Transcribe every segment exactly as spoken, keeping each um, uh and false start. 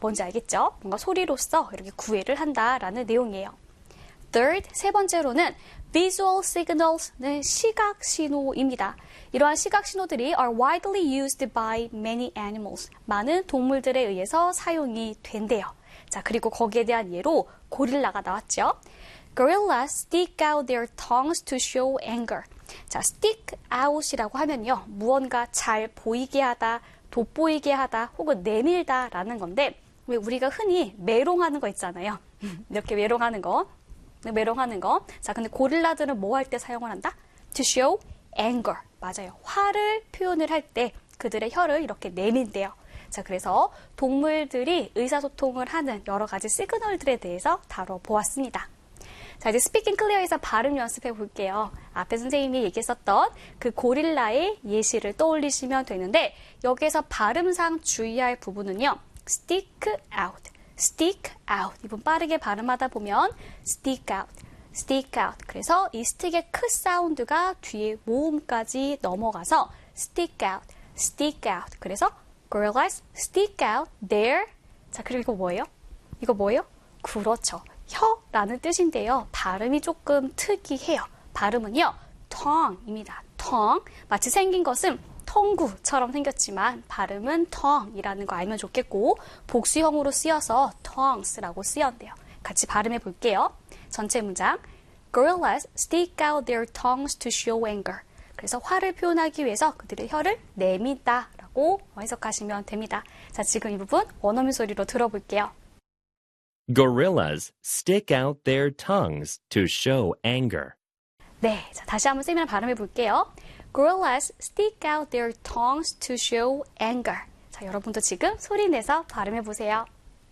뭔지 알겠죠? 뭔가 소리로써 이렇게 구애를 한다라는 내용이에요. Third, 세 번째로는 visual signals는 시각 신호입니다. 이러한 시각 신호들이 are widely used by many animals. 많은 동물들에 의해서 사용이 된대요. 자, 그리고 거기에 대한 예로 고릴라가 나왔죠. Gorillas stick out their tongues to show anger. 자, stick out이라고 하면요. 무언가 잘 보이게 하다, 돋보이게 하다, 혹은 내밀다 라는 건데 왜 우리가 흔히 메롱하는 거 있잖아요. 이렇게 메롱하는 거. 메롱하는 거. 자, 근데 고릴라들은 뭐 할 때 사용을 한다? To show anger. 맞아요. 화를 표현을 할 때 그들의 혀를 이렇게 내민대요. 자, 그래서 동물들이 의사소통을 하는 여러 가지 시그널들에 대해서 다뤄보았습니다. 자, 이제 스피킹 클리어에서 발음 연습해 볼게요. 앞에 선생님이 얘기했었던 그 고릴라의 예시를 떠올리시면 되는데 여기에서 발음상 주의할 부분은요. stick out. stick out. 이분 빠르게 발음하다 보면 stick out, stick out. 그래서 이 스틱의 크 사운드가 뒤에 모음까지 넘어가서 stick out, stick out. 그래서 gorillas stick out their. 자, 그리고 이거 뭐예요? 이거 뭐예요? 그렇죠. 혀라는 뜻인데요. 발음이 조금 특이해요. 발음은요. tongue입니다. tongue. 마치 생긴 것은 텅구처럼 생겼지만 발음은 tongue이라는 거 알면 좋겠고 복수형으로 쓰여서 tongues라고 쓰였대요. 같이 발음해 볼게요. 전체 문장. Gorillas stick out their tongues to show anger. 그래서 화를 표현하기 위해서 그들의 혀를 내민다 라고 해석하시면 됩니다. 자, 지금 이 부분 원어민 소리로 들어볼게요. Gorillas stick out their tongues to show anger. 네, 자, 다시 한번 쌤이랑 발음해 볼게요. Gorillas stick out their tongues to show anger. 자, 여러분도 지금 소리 내서 발음해 보세요.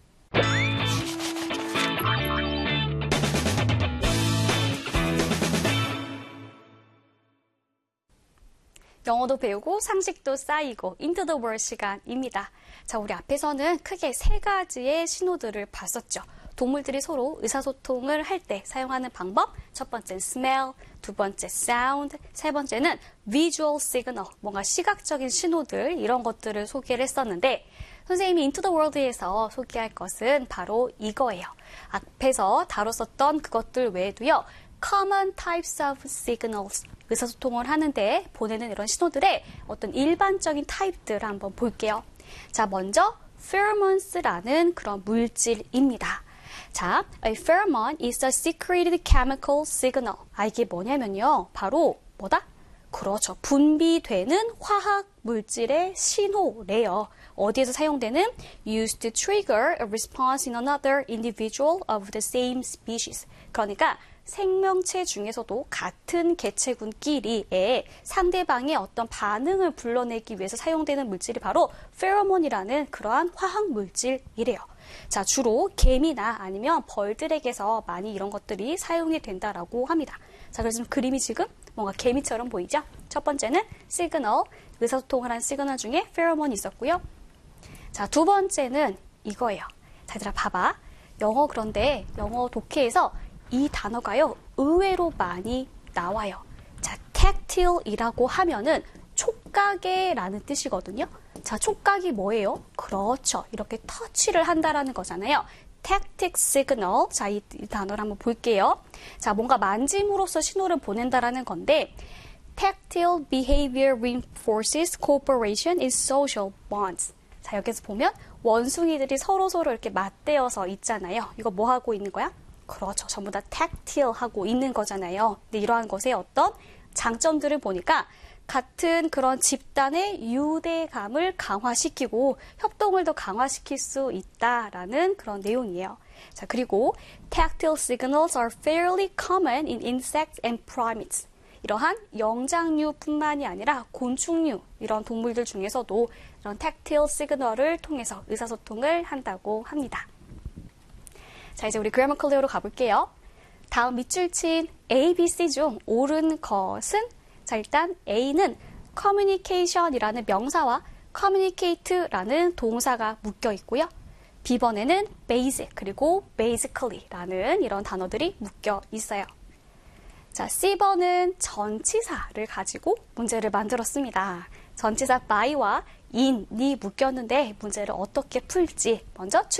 영어도 배우고 상식도 쌓이고 Into the World 시간입니다. 자, 우리 앞에서는 크게 세 가지의 신호들을 봤었죠. 동물들이 서로 의사소통을 할 때 사용하는 방법. 첫 번째는 smell, 두 번째 sound, 세 번째는 visual signal, 뭔가 시각적인 신호들 이런 것들을 소개를 했었는데 선생님이 Into the World에서 소개할 것은 바로 이거예요. 앞에서 다뤘었던 그것들 외에도요. common types of signals, 의사소통을 하는데 보내는 이런 신호들의 어떤 일반적인 타입들을 한번 볼게요. 자, 먼저 pheromones라는 그런 물질입니다. 자, a pheromone is a secreted chemical signal. 아, 이게 뭐냐면요. 바로 뭐다? 그렇죠. 분비되는 화학 물질의 신호래요. 어디에서 사용되는? used to trigger a response in another individual of the same species. 그러니까 생명체 중에서도 같은 개체군끼리의 상대방의 어떤 반응을 불러내기 위해서 사용되는 물질이 바로 페로몬이라는 그러한 화학 물질이래요. 자, 주로 개미나 아니면 벌들에게서 많이 이런 것들이 사용이 된다라고 합니다. 자, 그래서 그림이 지금 뭔가 개미처럼 보이죠? 첫 번째는 시그널, 의사소통을 한 시그널 중에 페로몬이 있었고요. 자, 두 번째는 이거예요. 자, 얘들아 봐봐. 영어 그런데 영어 독해에서 이 단어가요, 의외로 많이 나와요. 자, tactile이라고 하면은 촉각의라는 뜻이거든요. 자, 촉각이 뭐예요? 그렇죠. 이렇게 터치를 한다라는 거잖아요. tactic signal. 자, 이, 이 단어를 한번 볼게요. 자, 뭔가 만짐으로써 신호를 보낸다라는 건데, tactile behavior reinforces cooperation in social bonds. 자, 여기서 보면 원숭이들이 서로서로 이렇게 맞대어서 있잖아요. 이거 뭐 하고 있는 거야? 그렇죠. 전부 다 tactile 하고 있는 거잖아요. 근데 이러한 것의 어떤 장점들을 보니까 같은 그런 집단의 유대감을 강화시키고 협동을 더 강화시킬 수 있다라는 그런 내용이에요. 자, 그리고 tactile signals are fairly common in insects and primates. 이러한 영장류뿐만이 아니라 곤충류, 이런 동물들 중에서도 이런 tactile signal을 통해서 의사소통을 한다고 합니다. 자, 이제 우리 그래머 클리어로 가볼게요. 다음 밑줄 친 A, B, C 중 옳은 것은? 자, 일단 A는 communication이라는 명사와 communicate라는 동사가 묶여 있고요. B번에는 basic 그리고 basically라는 이런 단어들이 묶여 있어요. 자, C번은 전치사를 가지고 문제를 만들었습니다. 전치사 by와 in이 묶였는데 문제를 어떻게 풀지 먼저